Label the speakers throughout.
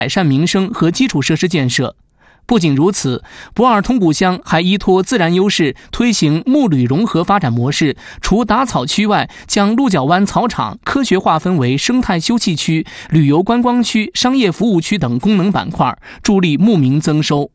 Speaker 1: 改善民生和基础设施建设。不仅如此，博尔通古乡还依托自然优势，推行木旅融合发展模式，除打草区外，将鹿角湾草场科学划分为生态休憩区、旅游观光区、商业服务区等功能板块，助力牧民增收。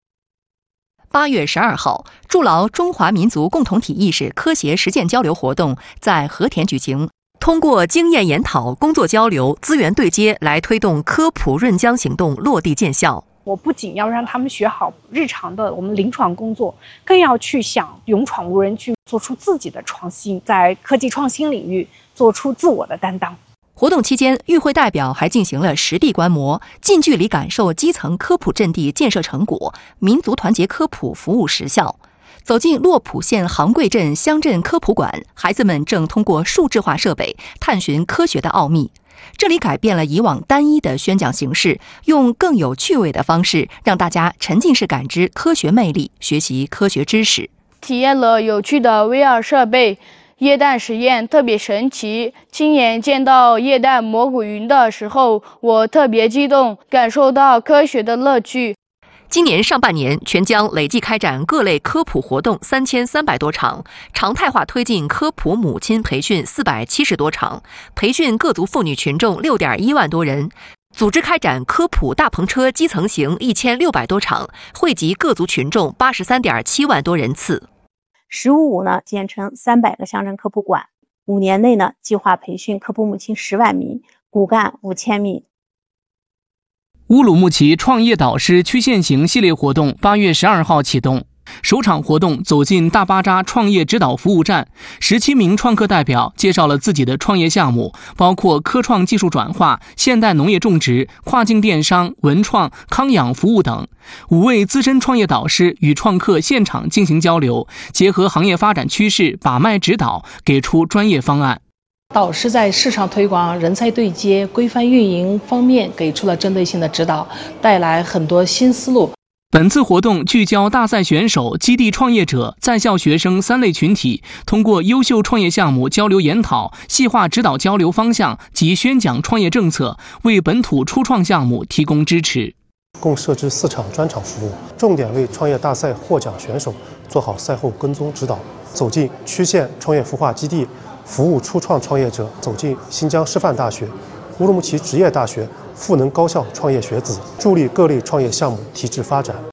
Speaker 2: 8月12号，筑牢中华民族共同体意识科协实践交流活动在和田举行。通过经验研讨、工作交流、资源对接，来推动科普润疆行动落地见效。
Speaker 3: 我不仅要让他们学好日常的我们临床工作，更要去想勇闯无人区，做出自己的创新，在科技创新领域做出自我的担当。
Speaker 2: 活动期间，与会代表还进行了实地观摩，近距离感受基层科普阵地建设成果、民族团结科普服务实效。走进洛浦县杭贵镇乡镇科普馆，孩子们正通过数字化设备探寻科学的奥秘。这里改变了以往单一的宣讲形式，用更有趣味的方式，让大家沉浸式感知科学魅力，学习科学知识。
Speaker 4: 体验了有趣的 VR 设备，液氮实验特别神奇。亲眼见到液氮蘑菇云的时候，我特别激动，感受到科学的乐趣。
Speaker 2: 今年上半年，全疆累计开展各类科普活动3300多场，常态化推进科普母亲培训470多场，培训各族妇女群众6.1万多人，组织开展科普大篷车基层行1600多场，惠及各族群众83.7万多人次。
Speaker 5: “15+5”呢，建成300个乡镇科普馆，5年内呢，计划培训科普母亲10万名，骨干5000名。
Speaker 1: 乌鲁木齐创业导师曲线行系列活动8月12号启动，首场活动走进大巴扎创业指导服务站，17名创客代表介绍了自己的创业项目，包括科创技术转化、现代农业种植、跨境电商、文创、康养服务等。5位资深创业导师与创客现场进行交流，结合行业发展趋势把脉指导，给出专业方案。
Speaker 6: 导师在市场推广、人才对接、规范运营方面给出了针对性的指导，带来很多新思路。
Speaker 1: 本次活动聚焦大赛选手、基地创业者、在校学生3类群体，通过优秀创业项目交流研讨，细化指导交流方向及宣讲创业政策，为本土初创项目提供支持。
Speaker 7: 共设置4场专场服务，重点为创业大赛获奖选手做好赛后跟踪指导，走进区县创业孵化基地，服务初创创业者，走进新疆师范大学、乌鲁木齐职业大学赋能高校创业学子，助力各类创业项目提质发展。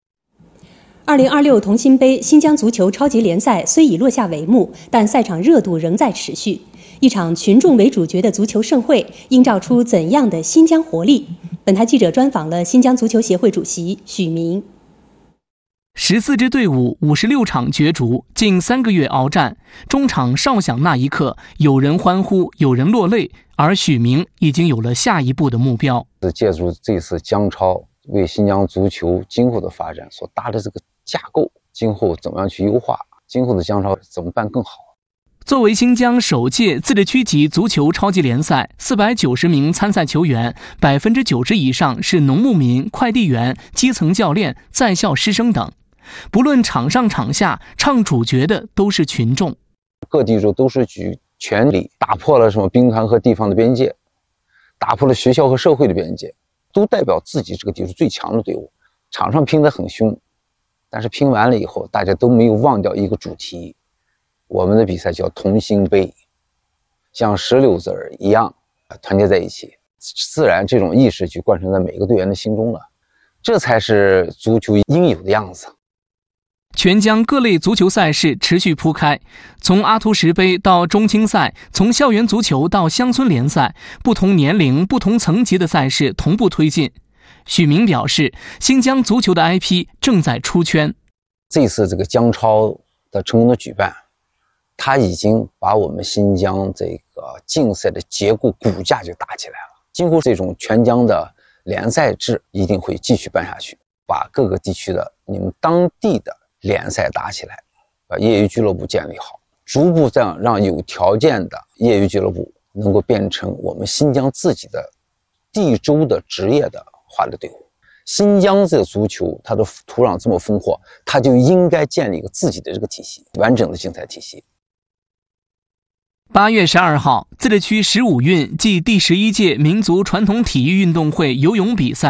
Speaker 8: 2026同心杯新疆足球超级联赛虽已落下帷幕，但赛场热度仍在持续。一场群众为主角的足球盛会，映照出怎样的新疆活力？本台记者专访了新疆足球协会主席许明。
Speaker 1: 14支队伍56场角逐，近3个月鏖战，中场哨响那一刻，有人欢呼，有人落泪，而许明已经有了下一步的目标。
Speaker 9: 借助这次疆超，为新疆足球今后的发展所搭的这个架构，今后怎么样去优化，今后的疆超怎么办更好。
Speaker 1: 作为新疆首届自治区级足球超级联赛，490名参赛球员，90%以上是农牧民、快递员、基层教练、在校师生等。不论场上场下，唱主角的都是群众。
Speaker 9: 各地州都是举全力打破了什么兵团和地方的边界，打破了学校和社会的边界，都代表自己这个地区最强的队伍。场上拼得很凶，但是拼完了以后，大家都没有忘掉一个主题，我们的比赛叫同心杯，像石榴籽儿一样团结在一起，自然这种意识就贯穿在每个队员的心中了，这才是足球应有的样子。
Speaker 1: 全疆各类足球赛事持续铺开，从阿图什杯到中青赛，从校园足球到乡村联赛，不同年龄、不同层级的赛事同步推进。许明表示，新疆足球的 IP 正在出圈。
Speaker 9: 这次这个疆超的成功的举办，它已经把我们新疆这个竞赛的结构骨架就打起来了。今后这种全疆的联赛制一定会继续办下去，把各个地区的你们当地的联赛打起来，把业余俱乐部建立好，逐步这样让有条件的业余俱乐部能够变成我们新疆自己的地州的职业的化的队伍。新疆这个足球它的土壤这么丰沃，它就应该建立一个自己的这个体系，完整的竞赛体系。
Speaker 1: 8月12号，自治区15运暨第11届民族传统体育运动会游泳比赛